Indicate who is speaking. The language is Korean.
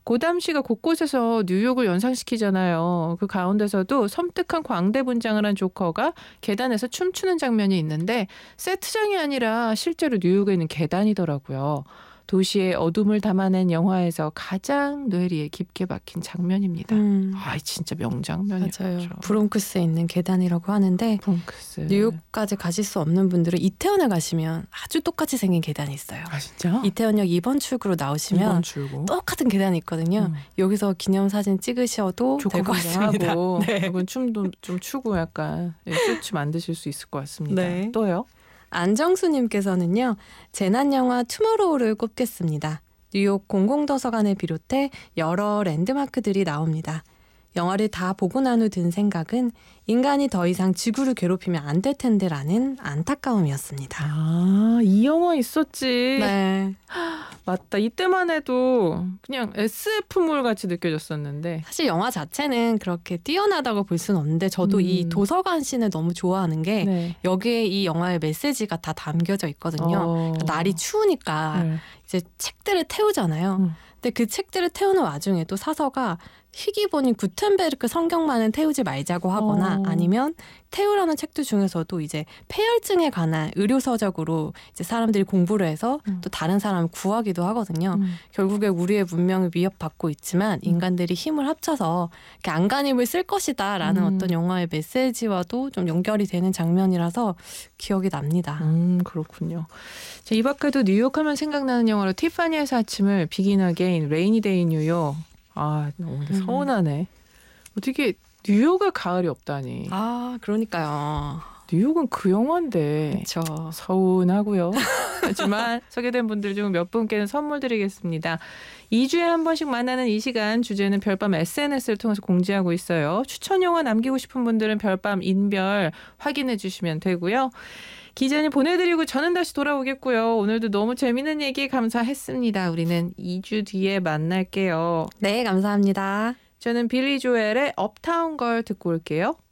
Speaker 1: 고담시가 곳곳에서 뉴욕을 연상시키잖아요. 그 가운데서도 섬뜩한 광대 분장을 한 조커가 계단에서 춤추는 장면이 있는데 세트장이 아니라 실제로 뉴욕에 있는 계단이더라고요. 도시의 어둠을 담아낸 영화에서 가장 뇌리에 깊게 박힌 장면입니다. 진짜 명장면이죠.
Speaker 2: 맞아요. 브롱크스에 있는 계단이라고 하는데
Speaker 1: 브롱크스.
Speaker 2: 뉴욕까지 가실 수 없는 분들은 이태원에 가시면 아주 똑같이 생긴 계단이 있어요.
Speaker 1: 아 진짜?
Speaker 2: 이태원역 2번 출구로 나오시면
Speaker 1: 2번 출구?
Speaker 2: 똑같은 계단이 있거든요. 여기서 기념사진 찍으셔도 될 것 같습니다.
Speaker 1: 하고
Speaker 2: 네.
Speaker 1: 이건 춤도 좀 추고 약간 쇼츠 만드실 수 있을 것 같습니다.
Speaker 2: 네.
Speaker 1: 또요?
Speaker 2: 안정수님께서는요. 재난영화 투모로우를 꼽겠습니다. 뉴욕 공공도서관을 비롯해 여러 랜드마크들이 나옵니다. 영화를 다 보고 난 후 든 생각은 인간이 더 이상 지구를 괴롭히면 안 될 텐데라는 안타까움이었습니다.
Speaker 1: 아, 이 영화 있었지.
Speaker 2: 네.
Speaker 1: 맞다. 이때만 해도 그냥 SF물 같이 느껴졌었는데.
Speaker 2: 사실 영화 자체는 그렇게 뛰어나다고 볼 수는 없는데 저도 이 도서관 씬을 너무 좋아하는 게
Speaker 1: 네.
Speaker 2: 여기에 이 영화의 메시지가 다 담겨져 있거든요. 날이 추우니까 이제 책들을 태우잖아요. 근데 그 책들을 태우는 와중에도 사서가 희귀본인 구텐베르크 성경만은 태우지 말자고 하거나 아니면 태우라는 책들 중에서도 이제 폐혈증에 관한 의료서적으로 이제 사람들이 공부를 해서 또 다른 사람을 구하기도 하거든요. 결국에 우리의 문명을 위협받고 있지만 인간들이 힘을 합쳐서 이렇게 안간힘을 쓸 것이다라는 어떤 영화의 메시지와도 좀 연결이 되는 장면이라서 기억이 납니다.
Speaker 1: 그렇군요. 자, 이 밖에도 뉴욕하면 생각나는 영화로 티파니에서 아침을, 비긴 어게인, 레이니 데이 뉴욕. 아, 오늘 서운하네. 어떻게 뉴욕에 가을이 없다니.
Speaker 2: 아, 그러니까요.
Speaker 1: 뉴욕은 그 영화인데.
Speaker 2: 그렇죠.
Speaker 1: 서운하고요. 하지만 소개된 분들 중 몇 분께는 선물 드리겠습니다. 2주에 한 번씩 만나는 이 시간, 주제는 별밤 SNS를 통해서 공지하고 있어요. 추천 영화 남기고 싶은 분들은 별밤 인별 확인해 주시면 되고요. 기자님 보내드리고 저는 다시 돌아오겠고요. 오늘도 너무 재밌는 얘기 감사했습니다. 우리는 2주 뒤에 만날게요.
Speaker 2: 네, 감사합니다.
Speaker 1: 저는 빌리 조엘의 업타운 걸 듣고 올게요.